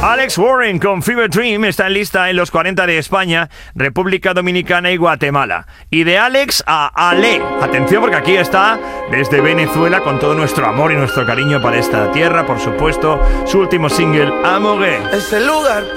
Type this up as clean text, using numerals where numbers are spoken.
Alex Warren con Fever Dream está en lista en los 40 de España, República Dominicana y Guatemala. Y de Alex a Ale. Atención porque aquí está desde Venezuela con todo nuestro amor y nuestro cariño para esta tierra, por supuesto, su último single, Amore. Ese lugar